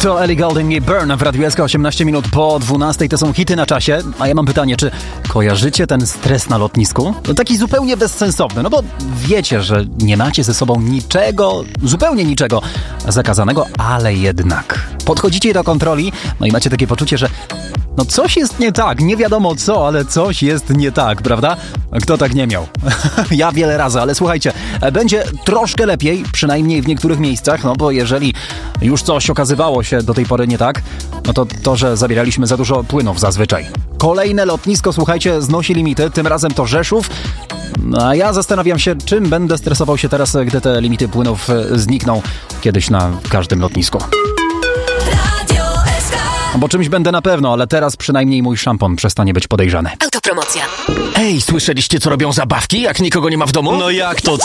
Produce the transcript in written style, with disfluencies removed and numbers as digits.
To Ellie Goulding i Burn w Radiu SK 18 minut po 12. To są hity na czasie. A ja mam pytanie, czy kojarzycie ten stres na lotnisku? No taki zupełnie bezsensowny, no bo wiecie, że nie macie ze sobą niczego, zupełnie niczego zakazanego, ale jednak podchodzicie do kontroli, no i macie takie poczucie, że no coś jest nie tak, nie wiadomo co, ale coś jest nie tak, prawda? Kto tak nie miał? Ja wiele razy, ale słuchajcie, będzie troszkę lepiej, przynajmniej w niektórych miejscach, no bo jeżeli już coś okazywało się do tej pory nie tak, no to, że zabieraliśmy za dużo płynów zazwyczaj. Kolejne lotnisko, słuchajcie, znosi limity, tym razem to Rzeszów. No a ja zastanawiam się, czym będę stresował się teraz, gdy te limity płynów znikną kiedyś na każdym lotnisku. Bo czymś będę na pewno, ale teraz przynajmniej mój szampon przestanie być podejrzany. Autopromocja. Ej, słyszeliście, co robią zabawki, jak nikogo nie ma w domu? No jak to